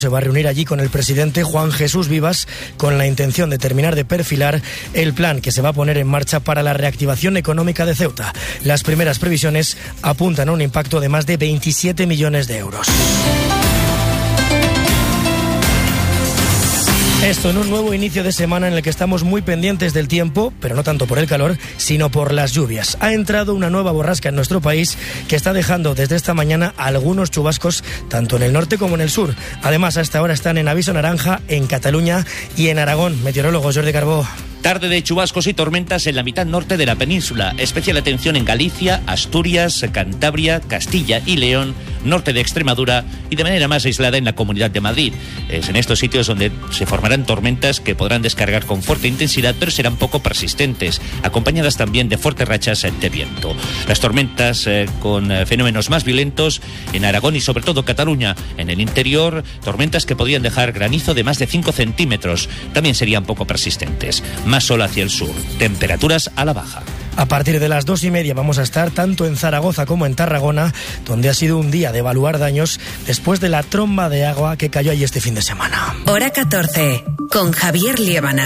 Se va a reunir allí con el presidente Juan Jesús Vivas con la intención de terminar de perfilar el plan que se va a poner en marcha para la reactivación económica de Ceuta. Las primeras previsiones apuntan a un impacto de más de 27 millones de euros. Esto en un nuevo inicio de semana en el que estamos muy pendientes del tiempo, pero no tanto por el calor, sino por las lluvias. Ha entrado una nueva borrasca en nuestro país que está dejando desde esta mañana algunos chubascos tanto en el norte como en el sur. Además, a esta hora están en aviso naranja en Cataluña y en Aragón. Meteorólogo Jordi Carbó. Tarde de chubascos y tormentas en la mitad norte de la península. Especial atención en Galicia, Asturias, Cantabria, Castilla y León, norte de Extremadura y de manera más aislada en la Comunidad de Madrid. Es en estos sitios donde se formarán tormentas que podrán descargar con fuerte intensidad, pero serán poco persistentes, acompañadas también de fuertes rachas de viento. Las tormentas con fenómenos más violentos en Aragón y sobre todo Cataluña. En el interior, tormentas que podrían dejar granizo de más de 5 centímetros. También serían poco persistentes. Más sol hacia el sur, temperaturas a la baja. A partir de las 2:30 vamos a estar tanto en Zaragoza como en Tarragona, donde ha sido un día de evaluar daños después de la tromba de agua que cayó allí este fin de semana. Hora 14, con Javier Liébana.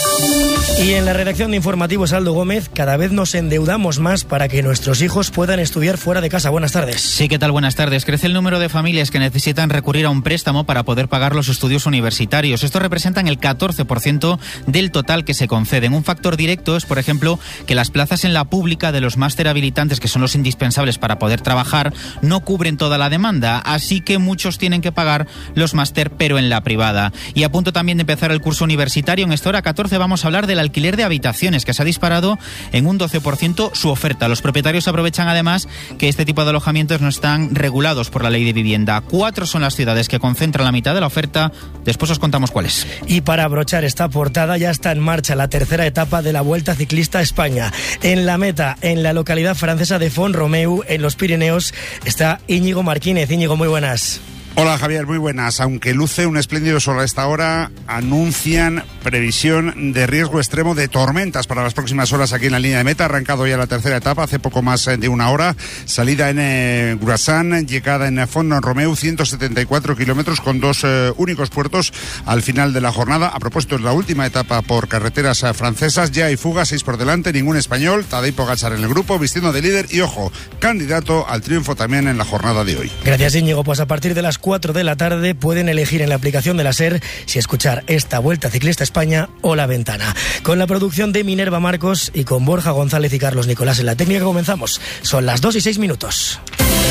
Y en la redacción de Informativos Aldo Gómez, cada vez nos endeudamos más para que nuestros hijos puedan estudiar fuera de casa. Buenas tardes. Sí, ¿qué tal? Buenas tardes. Crece el número de familias que necesitan recurrir a un préstamo para poder pagar los estudios universitarios. Estos representan el 14% del total que se conceden. Un factor directo es, por ejemplo, que las plazas en la pública de los máster habilitantes, que son los indispensables para poder trabajar, no cubren toda la demanda, así que muchos tienen que pagar los máster, pero en la privada. Y a punto también de empezar el curso universitario, en esta hora 14 vamos a hablar del alquiler de habitaciones, que se ha disparado en un 12% su oferta. Los propietarios aprovechan además que este tipo de alojamientos no están regulados por la ley de vivienda. 4 son las ciudades que concentran la mitad de la oferta. Después os contamos cuáles. Y para abrochar esta portada, ya está en marcha la tercera etapa de la Vuelta Ciclista a España. En la meta, en la localidad francesa de Font-Romeu, en los Pirineos, está Íñigo Marquínez. Íñigo, muy buenas. Hola Javier, muy buenas. Aunque luce un espléndido sol a esta hora, anuncian previsión de riesgo extremo de tormentas para las próximas horas aquí en la línea de meta. Ha arrancado ya la tercera etapa hace poco más de una hora. Salida en Grassan, llegada en Font-Romeu, 174 kilómetros con 2 únicos puertos al final de la jornada. A propósito, es la última etapa por carreteras francesas. Ya hay fuga, 6 por delante, ningún español. Tadej Pogačar en el grupo, vistiendo de líder y, ojo, candidato al triunfo también en la jornada de hoy. Gracias, Íñigo. Pues a partir de las 4 de la tarde pueden elegir en la aplicación de la SER si escuchar esta Vuelta Ciclista a España o La Ventana. Con la producción de Minerva Marcos y con Borja González y Carlos Nicolás en la técnica comenzamos. Son las 2:06.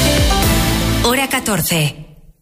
Hora 14.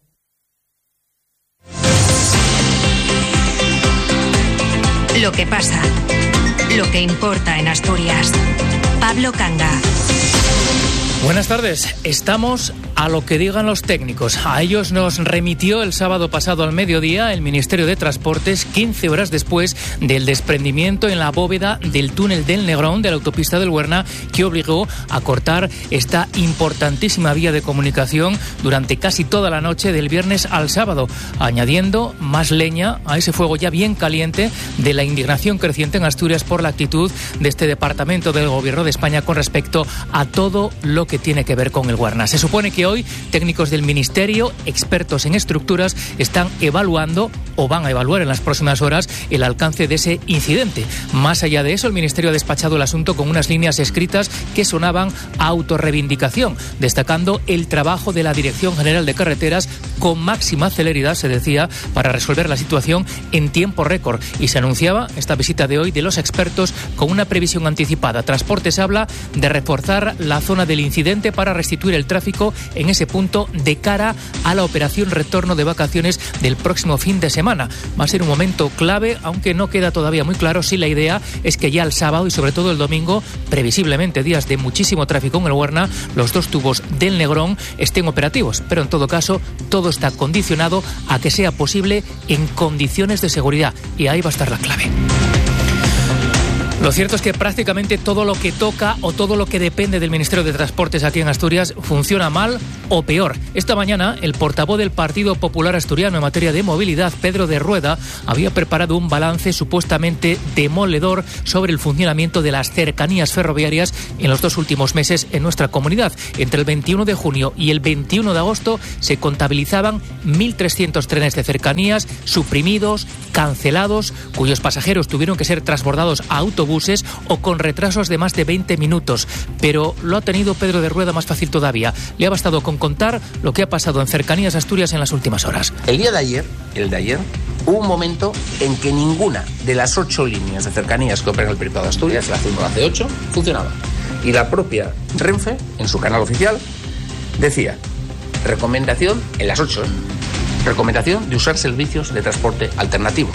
Lo que pasa, lo que importa en Asturias. Pablo Canga. Buenas tardes. Estamos a lo que digan los técnicos. A ellos nos remitió el sábado pasado al mediodía el Ministerio de Transportes, 15 horas después del desprendimiento en la bóveda del túnel del Negrón de la autopista del Huerna, que obligó a cortar esta importantísima vía de comunicación durante casi toda la noche del viernes al sábado, añadiendo más leña a ese fuego ya bien caliente de la indignación creciente en Asturias por la actitud de este departamento del Gobierno de España con respecto a todo lo que tiene que ver con el Huerna. Se supone que hoy técnicos del Ministerio, expertos en estructuras, están evaluando o van a evaluar en las próximas horas el alcance de ese incidente. Más allá de eso, el Ministerio ha despachado el asunto con unas líneas escritas que sonaban a autorreivindicación, destacando el trabajo de la Dirección General de Carreteras con máxima celeridad, se decía, para resolver la situación en tiempo récord. Y se anunciaba esta visita de hoy de los expertos con una previsión anticipada. Transportes habla de reforzar la zona del incidente para restituir el tráfico en ese punto de cara a la operación retorno de vacaciones del próximo fin de semana. Va a ser un momento clave, aunque no queda todavía muy claro si la idea es que ya el sábado y sobre todo el domingo, previsiblemente días de muchísimo tráfico en el Huerna, los 2 tubos del Negrón estén operativos. Pero en todo caso, todo está condicionado a que sea posible en condiciones de seguridad. Y ahí va a estar la clave. Lo cierto es que prácticamente todo lo que toca o todo lo que depende del Ministerio de Transportes aquí en Asturias funciona mal o peor. Esta mañana, el portavoz del Partido Popular Asturiano en materia de movilidad, Pedro de Rueda, había preparado un balance supuestamente demoledor sobre el funcionamiento de las cercanías ferroviarias en los 2 últimos meses en nuestra comunidad. Entre el 21 de junio y el 21 de agosto se contabilizaban 1.300 trenes de cercanías suprimidos, cancelados, cuyos pasajeros tuvieron que ser transbordados a autobuses o con retrasos de más de 20 minutos. Pero lo ha tenido Pedro de Rueda más fácil todavía. Le ha bastado con contar lo que ha pasado en Cercanías Asturias en las últimas horas. El día de ayer, hubo un momento en que ninguna de las 8 líneas de cercanías que operan el Principado de Asturias, la C1, la C8, funcionaba. Y la propia Renfe, en su canal oficial, decía, recomendación, en las 8, recomendación de usar servicios de transporte alternativo.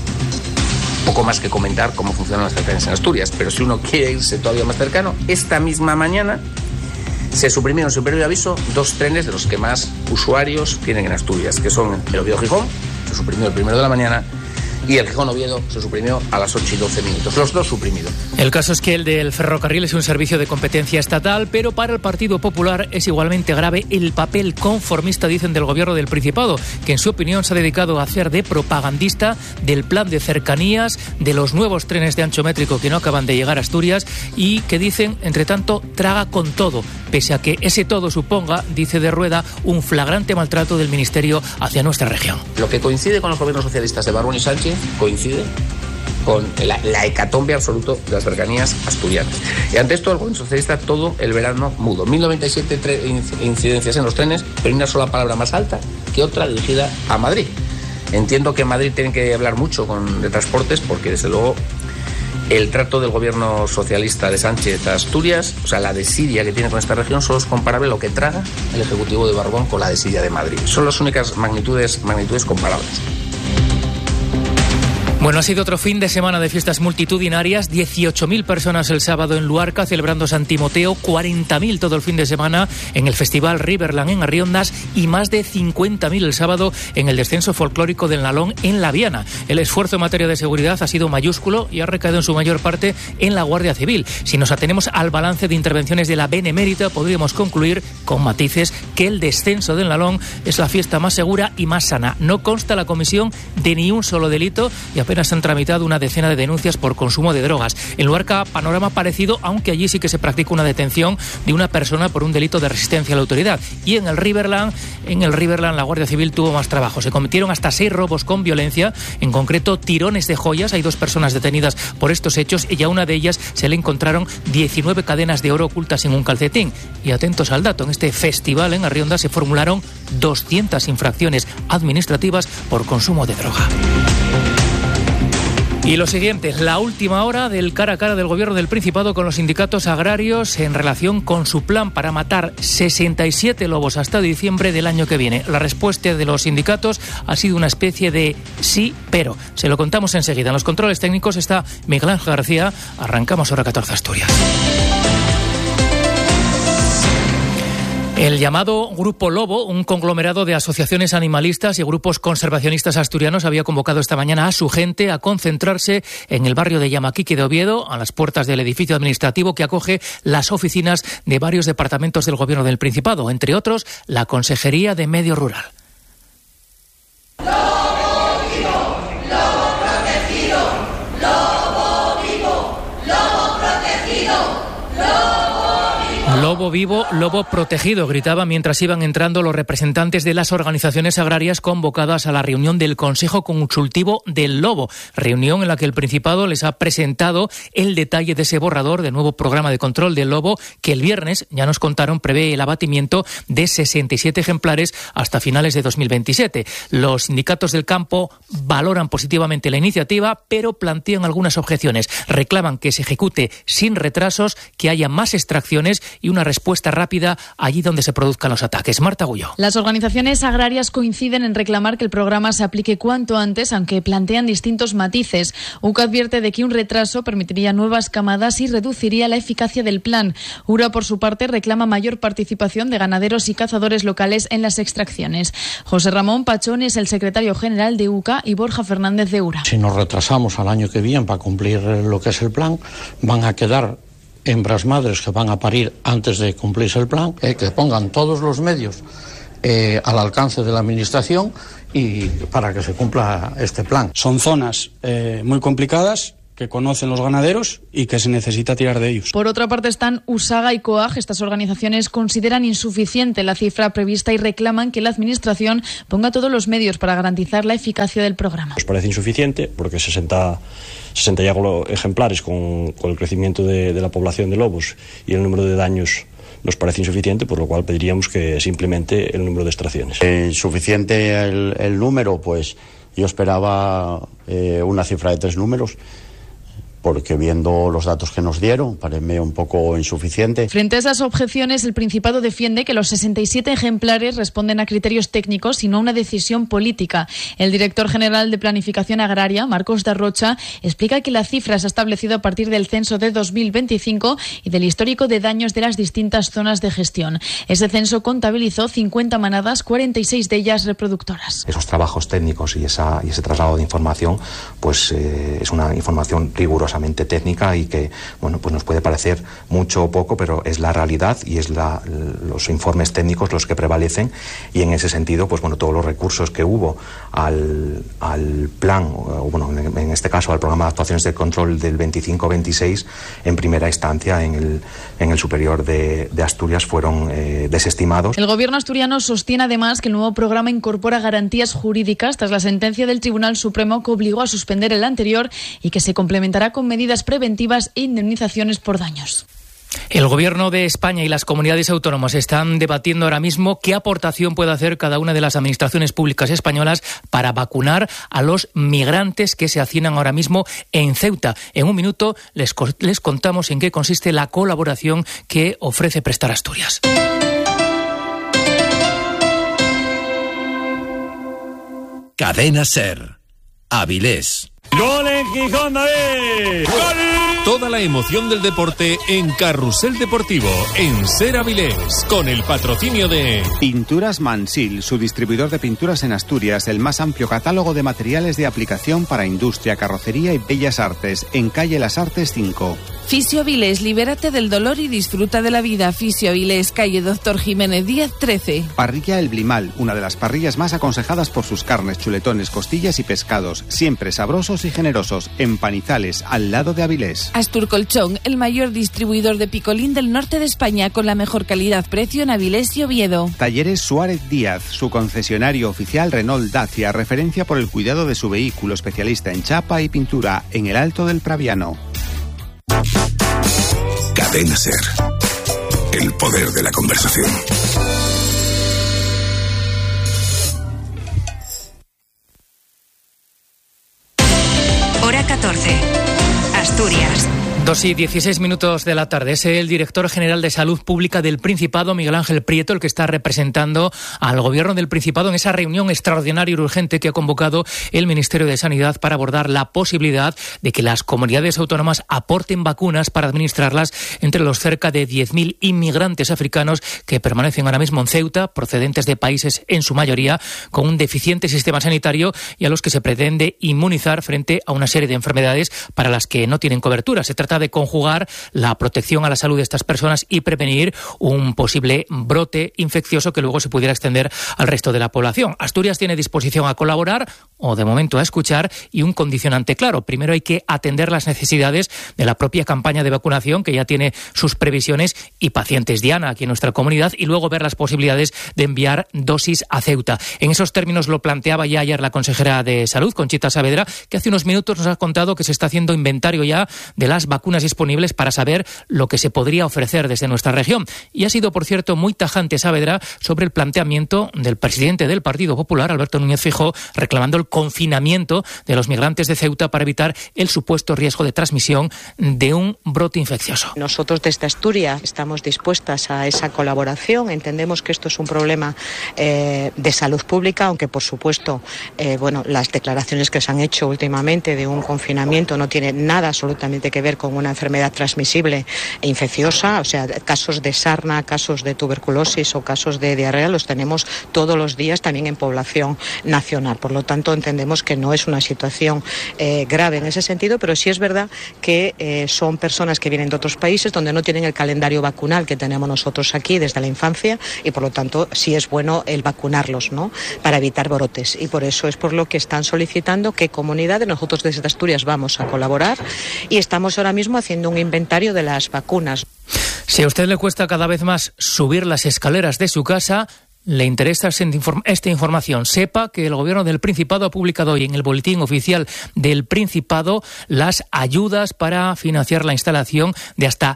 Poco más que comentar cómo funcionan las cercanías en Asturias, pero si uno quiere irse todavía más cercano, esta misma mañana se suprimieron sin previo aviso 2 trenes de los que más usuarios tienen en Asturias, que son el Oviedo-Gijón, se suprimió el 1 de la mañana, y el Gijón-Oviedo se suprimió a las 8:12 minutos. Los 2 suprimidos. El caso es que el del ferrocarril es un servicio de competencia estatal, pero para el Partido Popular es igualmente grave el papel conformista, dicen, del Gobierno del Principado, que en su opinión se ha dedicado a hacer de propagandista del plan de cercanías, de los nuevos trenes de ancho métrico que no acaban de llegar a Asturias y que dicen, entre tanto, traga con todo, pese a que ese todo suponga, dice de Rueda, un flagrante maltrato del Ministerio hacia nuestra región. Lo que coincide con los gobiernos socialistas de Barbón y Sánchez coincide con la hecatombe absoluta de las cercanías asturianas. Y ante esto, el gobierno socialista todo el verano mudo. 1097 incidencias en los trenes, pero una sola palabra más alta que otra dirigida a Madrid. Entiendo que en Madrid tienen que hablar mucho de transportes porque, desde luego, el trato del gobierno socialista de Sánchez a Asturias, o sea, la desidia que tiene con esta región, solo es comparable a lo que traga el Ejecutivo de Barbón con la desidia de Madrid. Son las únicas magnitudes comparables. Bueno, ha sido otro fin de semana de fiestas multitudinarias, 18.000 personas el sábado en Luarca celebrando San Timoteo, 40.000 todo el fin de semana en el Festival Riverland en Arriondas y más de 50.000 el sábado en el descenso folclórico del Nalón en La Viana. El esfuerzo en materia de seguridad ha sido mayúsculo y ha recaído en su mayor parte en la Guardia Civil. Si nos atenemos al balance de intervenciones de la Benemérita, podríamos concluir, con matices, que el descenso del Nalón es la fiesta más segura y más sana. No consta la comisión de ni un solo delito y apenas han tramitado una decena de denuncias por consumo de drogas. En Luarca, panorama parecido, aunque allí sí que se practica una detención de una persona por un delito de resistencia a la autoridad. Y en el Riverland la Guardia Civil tuvo más trabajo. Se cometieron hasta 6 robos con violencia, en concreto tirones de joyas. Hay 2 personas detenidas por estos hechos y a una de ellas se le encontraron 19 cadenas de oro ocultas en un calcetín. Y atentos al dato, en este festival en Arriondas se formularon 200 infracciones administrativas por consumo de droga. Y lo siguiente, la última hora del cara a cara del Gobierno del Principado con los sindicatos agrarios en relación con su plan para matar 67 lobos hasta diciembre del año que viene. La respuesta de los sindicatos ha sido una especie de sí, pero. Se lo contamos enseguida. En los controles técnicos está Miguel Ángel García. Arrancamos hora 14 Asturias. El llamado Grupo Lobo, un conglomerado de asociaciones animalistas y grupos conservacionistas asturianos, había convocado esta mañana a su gente a concentrarse en el barrio de Llamaquique de Oviedo, a las puertas del edificio administrativo que acoge las oficinas de varios departamentos del Gobierno del Principado, entre otros la Consejería de Medio Rural. Lobo vivo, lobo protegido, gritaba mientras iban entrando los representantes de las organizaciones agrarias convocadas a la reunión del Consejo Consultivo del Lobo, reunión en la que el Principado les ha presentado el detalle de ese borrador de nuevo programa de control del lobo que el viernes, ya nos contaron, prevé el abatimiento de 67 ejemplares hasta finales de 2027. Los sindicatos del campo valoran positivamente la iniciativa, pero plantean algunas objeciones. Reclaman que se ejecute sin retrasos, que haya más extracciones y una respuesta rápida allí donde se produzcan los ataques. Marta Agulló. Las organizaciones agrarias coinciden en reclamar que el programa se aplique cuanto antes, aunque plantean distintos matices. UCA advierte de que un retraso permitiría nuevas camadas y reduciría la eficacia del plan. URA, por su parte, reclama mayor participación de ganaderos y cazadores locales en las extracciones. José Ramón Pachón es el secretario general de UCA y Borja Fernández de URA. Si nos retrasamos al año que viene para cumplir lo que es el plan, van a quedar hembras madres que van a parir antes de cumplirse el plan, que pongan todos los medios al alcance de la Administración y para que se cumpla este plan. Son zonas muy complicadas, que conocen los ganaderos y que se necesita tirar de ellos. Por otra parte están USAGA y COAG. Estas organizaciones consideran insuficiente la cifra prevista y reclaman que la Administración ponga todos los medios para garantizar la eficacia del programa. Nos parece insuficiente porque 60 ya ejemplares con el crecimiento de la población de lobos y el número de daños nos parece insuficiente, por lo cual pediríamos que se implemente el número de extracciones. Insuficiente el número, pues yo esperaba una cifra de 3 números, porque viendo los datos que nos dieron, parece un poco insuficiente. Frente a esas objeciones, el Principado defiende que los 67 ejemplares responden a criterios técnicos y no a una decisión política. El director general de Planificación Agraria, Marcos da Rocha, explica que la cifra se ha establecido a partir del censo de 2025 y del histórico de daños de las distintas zonas de gestión. Ese censo contabilizó 50 manadas, 46 de ellas reproductoras. Esos trabajos técnicos y ese traslado de información, pues es una información rigurosa técnica y que, bueno, pues nos puede parecer mucho o poco, pero es la realidad y es los informes técnicos los que prevalecen, y en ese sentido, pues bueno, todos los recursos que hubo al plan, o bueno, en este caso al programa de actuaciones de control del 25-26, en primera instancia en el superior de Asturias fueron desestimados. El gobierno asturiano sostiene además que el nuevo programa incorpora garantías jurídicas tras la sentencia del Tribunal Supremo que obligó a suspender el anterior y que se complementará con medidas preventivas e indemnizaciones por daños. El Gobierno de España y las comunidades autónomas están debatiendo ahora mismo qué aportación puede hacer cada una de las administraciones públicas españolas para vacunar a los migrantes que se hacinan ahora mismo en Ceuta. En un minuto les contamos en qué consiste la colaboración que ofrece Prestar Asturias. Cadena SER. Avilés. ¡Gol en Gijón, David! ¡Gol! Toda la emoción del deporte en Carrusel Deportivo, en SER Avilés, con el patrocinio de Pinturas Mansil, su distribuidor de pinturas en Asturias, el más amplio catálogo de materiales de aplicación para industria, carrocería y bellas artes, en calle Las Artes 5. Fisio Avilés, libérate del dolor y disfruta de la vida. Fisio Avilés, calle Doctor Jiménez Díaz 13. Parrilla El Blimal, una de las parrillas más aconsejadas por sus carnes, chuletones, costillas y pescados, siempre sabrosos y generosos, en Panizales, al lado de Avilés. Asturcolchón, el mayor distribuidor de picolín del norte de España, con la mejor calidad-precio en Avilés y Oviedo. Talleres Suárez Díaz, su concesionario oficial Renault Dacia, referencia por el cuidado de su vehículo, especialista en chapa y pintura, en el Alto del Praviano. Cadena SER. El poder de la conversación. Hora 14. Asturias. 2:16 de la tarde. Es el director general de Salud Pública del Principado, Miguel Ángel Prieto, el que está representando al Gobierno del Principado en esa reunión extraordinaria y urgente que ha convocado el Ministerio de Sanidad para abordar la posibilidad de que las comunidades autónomas aporten vacunas para administrarlas entre los cerca de 10.000 inmigrantes africanos que permanecen ahora mismo en Ceuta, procedentes de países en su mayoría con un deficiente sistema sanitario y a los que se pretende inmunizar frente a una serie de enfermedades para las que no tienen cobertura. Se trata de conjugar la protección a la salud de estas personas y prevenir un posible brote infeccioso que luego se pudiera extender al resto de la población. Asturias tiene disposición a colaborar, o de momento a escuchar, y un condicionante claro. Primero hay que atender las necesidades de la propia campaña de vacunación, que ya tiene sus previsiones y pacientes diana aquí en nuestra comunidad, y luego ver las posibilidades de enviar dosis a Ceuta. En esos términos lo planteaba ya ayer la consejera de Salud, Conchita Saavedra, que hace unos minutos nos ha contado que se está haciendo inventario ya de las vacunas disponibles para saber lo que se podría ofrecer desde nuestra región. Y ha sido, por cierto, muy tajante Saavedra sobre el planteamiento del presidente del Partido Popular, Alberto Núñez Feijóo, reclamando el confinamiento de los migrantes de Ceuta para evitar el supuesto riesgo de transmisión de un brote infeccioso. Nosotros desde Asturias estamos dispuestas a esa colaboración. Entendemos que esto es un problema de salud pública, aunque por supuesto las declaraciones que se han hecho últimamente de un confinamiento no tienen nada absolutamente que ver con una enfermedad transmisible e infecciosa. O sea, casos de sarna, casos de tuberculosis o casos de diarrea los tenemos todos los días también en población nacional. Por lo tanto, entendemos que no es una situación grave en ese sentido, pero sí es verdad que son personas que vienen de otros países donde no tienen el calendario vacunal que tenemos nosotros aquí desde la infancia, y por lo tanto sí es bueno el vacunarlos, ¿no?, para evitar brotes, y por eso es por lo que están solicitando que comunidades, nosotros desde Asturias vamos a colaborar y estamos ahora mismo haciendo un inventario de las vacunas. Si a usted le cuesta cada vez más subir las escaleras de su casa, le interesa esta información, sepa que el Gobierno del Principado ha publicado hoy en el Boletín Oficial del Principado las ayudas para financiar la instalación de hasta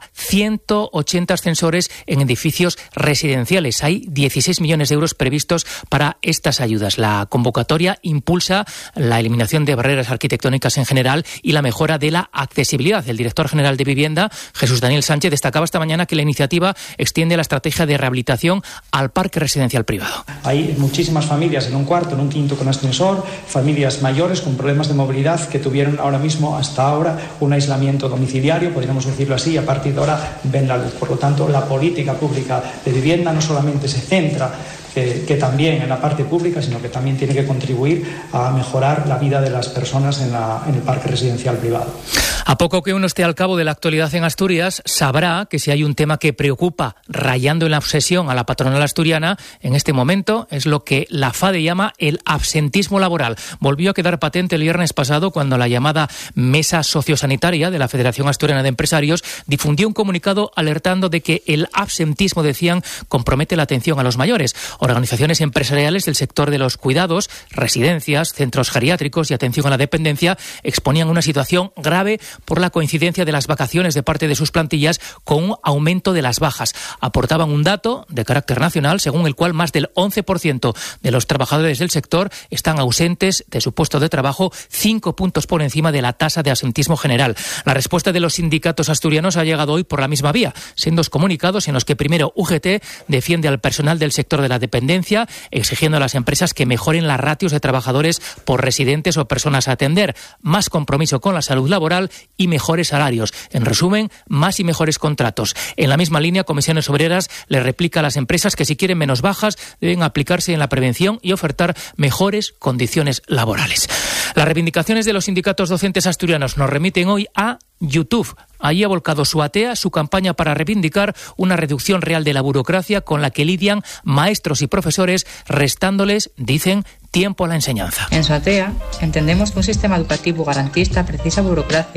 180 ascensores en edificios residenciales. Hay 16 millones de euros previstos para estas ayudas. La convocatoria impulsa la eliminación de barreras arquitectónicas en general y la mejora de la accesibilidad. El director general de Vivienda, Jesús Daniel Sánchez, destacaba esta mañana que la iniciativa extiende la estrategia de rehabilitación al parque residencial privado. Hay muchísimas familias en un cuarto, en un quinto con ascensor, familias mayores con problemas de movilidad que tuvieron hasta ahora un aislamiento domiciliario, podríamos decirlo así, y a partir de ahora ven la luz. Por lo tanto, la política pública de vivienda no solamente se centra que también en la parte pública, sino que también tiene que contribuir a mejorar la vida de las personas en el parque residencial privado. A poco que uno esté al cabo de la actualidad en Asturias, sabrá que si hay un tema que preocupa, rayando en la obsesión a la patronal asturiana, en este momento es lo que la FADE llama el absentismo laboral. Volvió a quedar patente el viernes pasado cuando la llamada Mesa Sociosanitaria de la Federación Asturiana de Empresarios difundió un comunicado alertando de que el absentismo, decían, compromete la atención a los mayores. Organizaciones empresariales del sector de los cuidados, residencias, centros geriátricos y atención a la dependencia exponían una situación grave por la coincidencia de las vacaciones de parte de sus plantillas con un aumento de las bajas. Aportaban un dato de carácter nacional según el cual más del 11% de los trabajadores del sector están ausentes de su puesto de trabajo, 5 puntos por encima de la tasa de absentismo general. La respuesta de los sindicatos asturianos ha llegado hoy por la misma vía, sendos comunicados en los que primero UGT defiende al personal del sector de la dependencia, exigiendo a las empresas que mejoren las ratios de trabajadores por residentes o personas a atender, más compromiso con la salud laboral y mejores salarios. En resumen, más y mejores contratos. En la misma línea, Comisiones Obreras le replica a las empresas que si quieren menos bajas deben aplicarse en la prevención y ofertar mejores condiciones laborales. Las reivindicaciones de los sindicatos docentes asturianos nos remiten hoy a YouTube. Allí ha volcado Suatea su campaña para reivindicar una reducción real de la burocracia con la que lidian maestros y profesores, restándoles, dicen, tiempo a la enseñanza. En Suatea entendemos que un sistema educativo garantista precisa burocracia,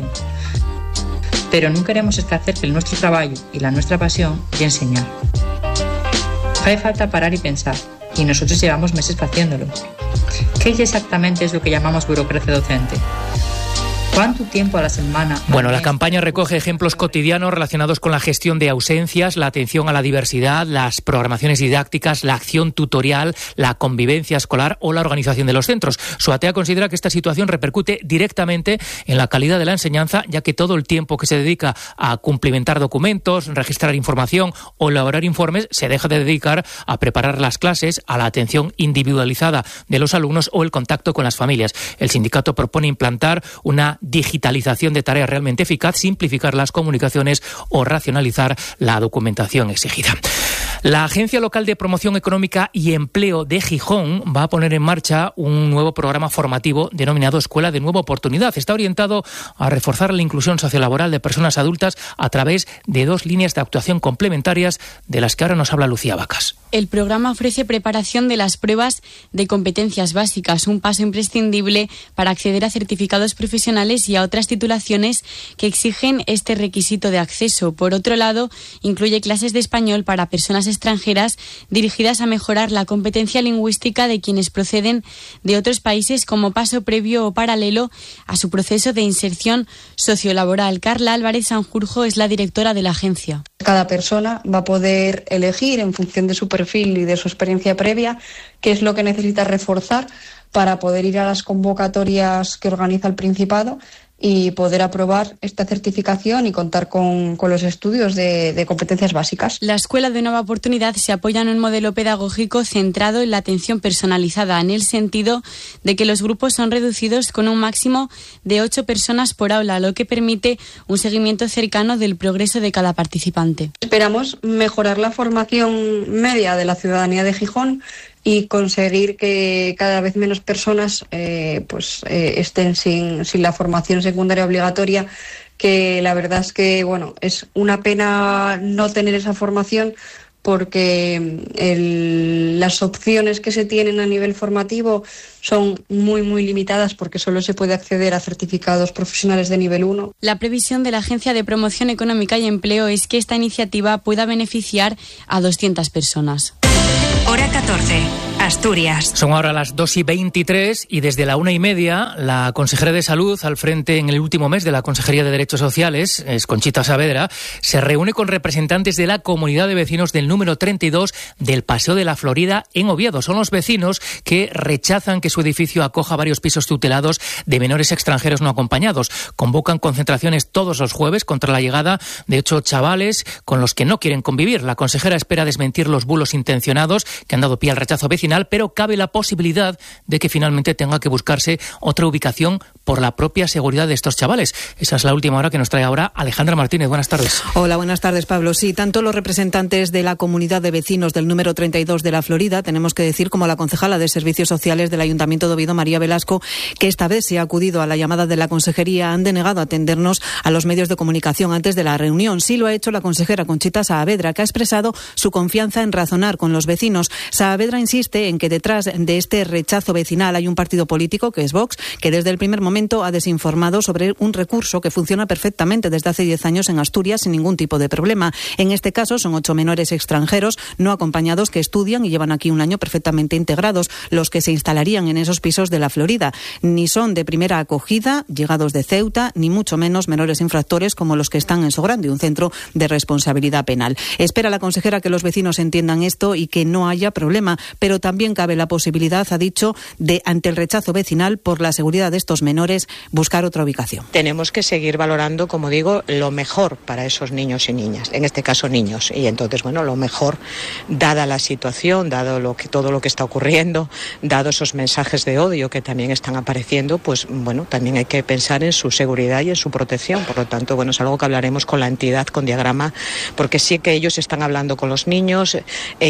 pero no queremos esquecer que el nuestro trabajo y la nuestra pasión es enseñar. Hace falta parar y pensar, y nosotros llevamos meses haciéndolo. ¿Qué exactamente es lo que llamamos burocracia docente? ¿Cuánto tiempo a la semana? Bueno, la campaña recoge ejemplos cotidianos relacionados con la gestión de ausencias, la atención a la diversidad, las programaciones didácticas, la acción tutorial, la convivencia escolar o la organización de los centros. Suatea considera que esta situación repercute directamente en la calidad de la enseñanza, ya que todo el tiempo que se dedica a cumplimentar documentos, registrar información o elaborar informes se deja de dedicar a preparar las clases, a la atención individualizada de los alumnos o el contacto con las familias. El sindicato propone implantar una digitalización de tareas realmente eficaz, simplificar las comunicaciones o racionalizar la documentación exigida. La Agencia Local de Promoción Económica y Empleo de Gijón va a poner en marcha un nuevo programa formativo denominado Escuela de Nueva Oportunidad. Está orientado a reforzar la inclusión sociolaboral de personas adultas a través de 2 líneas de actuación complementarias de las que ahora nos habla Lucía Vacas. El programa ofrece preparación de las pruebas de competencias básicas, un paso imprescindible para acceder a certificados profesionales y a otras titulaciones que exigen este requisito de acceso. Por otro lado, incluye clases de español para personas extranjeras dirigidas a mejorar la competencia lingüística de quienes proceden de otros países como paso previo o paralelo a su proceso de inserción sociolaboral. Carla Álvarez Sanjurjo es la directora de la agencia. Cada persona va a poder elegir en función de su perfil y de su experiencia previa qué es lo que necesita reforzar para poder ir a las convocatorias que organiza el Principado y poder aprobar esta certificación y contar con los estudios de competencias básicas. La Escuela de Nueva Oportunidad se apoya en un modelo pedagógico centrado en la atención personalizada, en el sentido de que los grupos son reducidos con un máximo de 8 personas por aula, lo que permite un seguimiento cercano del progreso de cada participante. Esperamos mejorar la formación media de la ciudadanía de Gijón y conseguir que cada vez menos personas estén sin la formación secundaria obligatoria, que la verdad es que es una pena no tener esa formación, porque las opciones que se tienen a nivel formativo son muy, muy limitadas, porque solo se puede acceder a certificados profesionales de nivel 1. La previsión de la Agencia de Promoción Económica y Empleo es que esta iniciativa pueda beneficiar a 200 personas. Hora 14, Asturias. Son ahora las 2:23 y desde la 1:30 la consejera de Salud, al frente en el último mes de la Consejería de Derechos Sociales, es Conchita Saavedra, se reúne con representantes de la comunidad de vecinos del número 32 del Paseo de la Florida en Oviedo. Son los vecinos que rechazan que su edificio acoja varios pisos tutelados de menores extranjeros no acompañados. Convocan concentraciones todos los jueves contra la llegada de 8 chavales con los que no quieren convivir. La consejera espera desmentir los bulos intencionados que han dado pie al rechazo vecinal, pero cabe la posibilidad de que finalmente tenga que buscarse otra ubicación por la propia seguridad de estos chavales. Esa es la última hora que nos trae ahora Alejandra Martínez. Buenas tardes. Hola, buenas tardes, Pablo. Sí, tanto los representantes de la comunidad de vecinos del número 32 de la Florida, tenemos que decir, como la concejala de Servicios Sociales del Ayuntamiento de Oviedo, María Velasco, que esta vez se ha acudido a la llamada de la consejería, han denegado atendernos a los medios de comunicación antes de la reunión. Sí lo ha hecho la consejera Conchita Saavedra, que ha expresado su confianza en razonar con los vecinos. Saavedra insiste en que detrás de este rechazo vecinal hay un partido político, que es Vox, que desde el primer momento ha desinformado sobre un recurso que funciona perfectamente desde hace 10 años en Asturias sin ningún tipo de problema. En este caso son 8 menores extranjeros no acompañados que estudian y llevan aquí un año perfectamente integrados, los que se instalarían en esos pisos de la Florida. Ni son de primera acogida, llegados de Ceuta, ni mucho menos menores infractores como los que están en Sogrande, un centro de responsabilidad penal. Espera la consejera que los vecinos entiendan esto y que no haya problema, pero también cabe la posibilidad, ha dicho, de, ante el rechazo vecinal por la seguridad de estos menores, buscar otra ubicación. Tenemos que seguir valorando, como digo, lo mejor para esos niños y niñas, en este caso niños, y entonces, lo mejor, dada la situación, dado todo lo que está ocurriendo, dado esos mensajes de odio que también están apareciendo, también hay que pensar en su seguridad y en su protección. Por lo tanto, es algo que hablaremos con la entidad, con Diagrama, porque sí que ellos están hablando con los niños,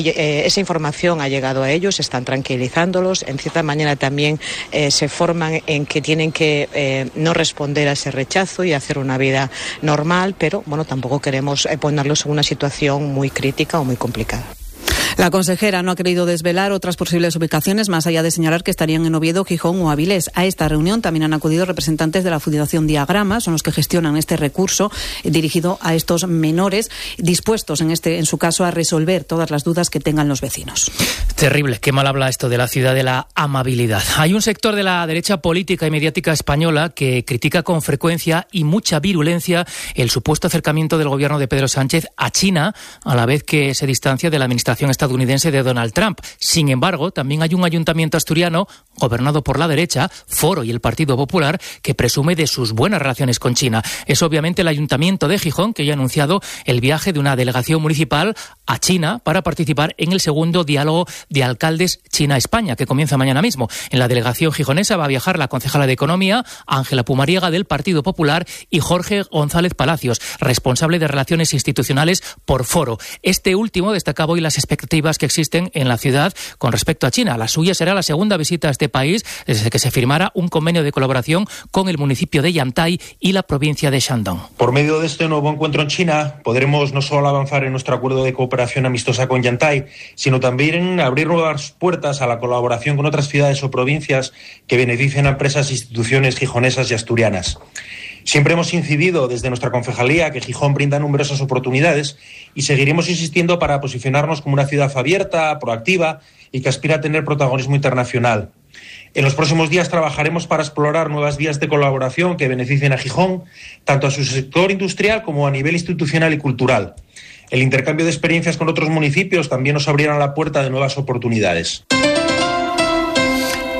esa información ha llegado a ellos, están tranquilizándolos, en cierta manera también se forman en que tienen que no responder a ese rechazo y hacer una vida normal, pero tampoco queremos ponerlos en una situación muy crítica o muy complicada. La consejera no ha querido desvelar otras posibles ubicaciones, más allá de señalar que estarían en Oviedo, Gijón o Avilés. A esta reunión también han acudido representantes de la Fundación Diagrama, son los que gestionan este recurso dirigido a estos menores, dispuestos en su caso a resolver todas las dudas que tengan los vecinos. Terrible, qué mal habla esto de la ciudad de la amabilidad. Hay un sector de la derecha política y mediática española que critica con frecuencia y mucha virulencia el supuesto acercamiento del gobierno de Pedro Sánchez a China, a la vez que se distancia de la administración estadounidense de Donald Trump. Sin embargo, también hay un ayuntamiento asturiano gobernado por la derecha, Foro y el Partido Popular, que presume de sus buenas relaciones con China. Es obviamente el Ayuntamiento de Gijón, que ya ha anunciado el viaje de una delegación municipal a China para participar en el segundo diálogo de alcaldes China-España, que comienza mañana mismo. En la delegación gijonesa va a viajar la concejala de Economía, Ángela Pumariega, del Partido Popular, y Jorge González Palacios, responsable de Relaciones Institucionales por Foro. Este último destacaba hoy las expectativas que existen en la ciudad con respecto a China. La suya será la segunda visita a este país desde que se firmara un convenio de colaboración con el municipio de Yantai y la provincia de Shandong. Por medio de este nuevo encuentro en China, podremos no solo avanzar en nuestro acuerdo de cooperación amistosa con Yantai, sino también abrir nuevas puertas a la colaboración con otras ciudades o provincias que beneficien a empresas e instituciones gijonesas y asturianas. Siempre hemos incidido desde nuestra concejalía que Gijón brinda numerosas oportunidades y seguiremos insistiendo para posicionarnos como una ciudad abierta, proactiva y que aspira a tener protagonismo internacional. En los próximos días trabajaremos para explorar nuevas vías de colaboración que beneficien a Gijón, tanto a su sector industrial como a nivel institucional y cultural. El intercambio de experiencias con otros municipios también nos abrirá la puerta de nuevas oportunidades.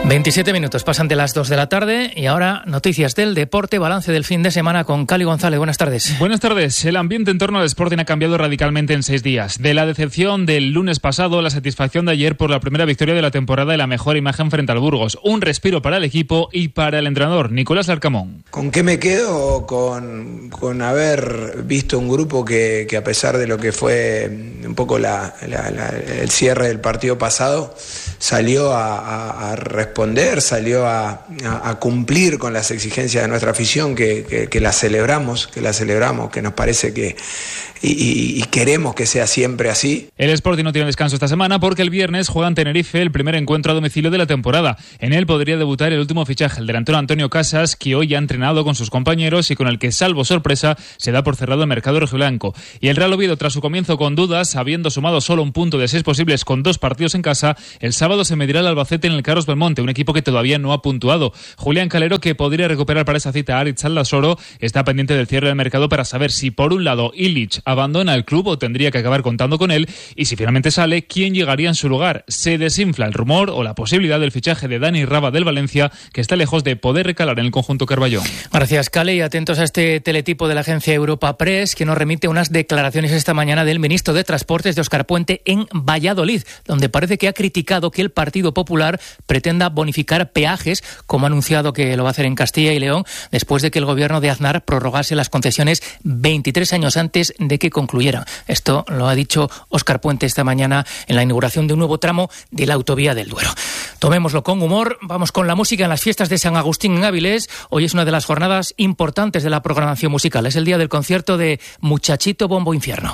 27 minutos pasan de las 2 de la tarde y ahora noticias del deporte, balance del fin de semana con Cali González. Buenas tardes. Buenas tardes. El ambiente en torno al Sporting ha cambiado radicalmente en 6 días. De la decepción del lunes pasado, la satisfacción de ayer por la primera victoria de la temporada y la mejor imagen frente al Burgos. Un respiro para el equipo y para el entrenador, Nicolás Larcamón. ¿Con qué me quedo? Con haber visto un grupo que a pesar de lo que fue un poco el cierre del partido pasado, salió a responder, salió a cumplir con las exigencias de nuestra afición, que la celebramos, que nos parece que y queremos que sea siempre así. El Sporting no tiene descanso esta semana porque el viernes juega en Tenerife el primer encuentro a domicilio de la temporada. En él podría debutar el último fichaje, el delantero Antonio Casas, que hoy ha entrenado con sus compañeros y con el que, salvo sorpresa, se da por cerrado el mercado rojiblanco. Y el Real Oviedo, tras su comienzo con dudas, habiendo sumado solo un punto de 6 posibles con 2 partidos en casa, el sábado se medirá al Albacete en el Carlos Belmonte, un equipo que todavía no ha puntuado. Julián Calero, que podría recuperar para esa cita a Aritz Aldasoro, está pendiente del cierre del mercado para saber si, por un lado, Illich abandona el club o tendría que acabar contando con él, y si finalmente sale, ¿quién llegaría en su lugar? Se desinfla el rumor o la posibilidad del fichaje de Dani Raba del Valencia, que está lejos de poder recalar en el conjunto Carballón. Gracias, Cale, y atentos a este teletipo de la agencia Europa Press, que nos remite unas declaraciones esta mañana del ministro de Transportes de Óscar Puente en Valladolid, donde parece que ha criticado que el Partido Popular pretenda bonificar peajes, como ha anunciado que lo va a hacer en Castilla y León, después de que el gobierno de Aznar prorrogase las concesiones 23 años antes de que concluyeran. Esto lo ha dicho Óscar Puente esta mañana en la inauguración de un nuevo tramo de la autovía del Duero. Tomémoslo con humor, vamos con la música en las fiestas de San Agustín en Avilés. Hoy es una de las jornadas importantes de la programación musical. Es el día del concierto de Muchachito Bombo Infierno.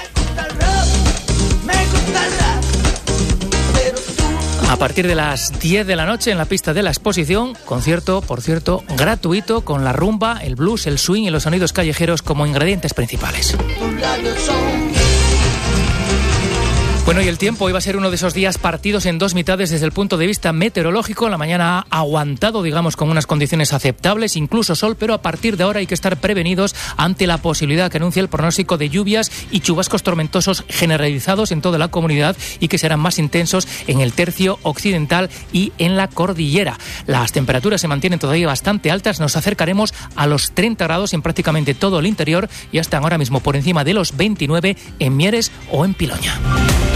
A partir de las 10 de la noche en la pista de la exposición, concierto, por cierto, gratuito, con la rumba, el blues, el swing y los sonidos callejeros como ingredientes principales. Bueno, y el tiempo iba a ser uno de esos días partidos en 2 mitades desde el punto de vista meteorológico. La mañana ha aguantado, digamos, con unas condiciones aceptables, incluso sol, pero a partir de ahora hay que estar prevenidos ante la posibilidad que anuncia el pronóstico de lluvias y chubascos tormentosos generalizados en toda la comunidad y que serán más intensos en el tercio occidental y en la cordillera. Las temperaturas se mantienen todavía bastante altas, nos acercaremos a los 30 grados en prácticamente todo el interior y hasta ahora mismo por encima de los 29 en Mieres o en Piloña.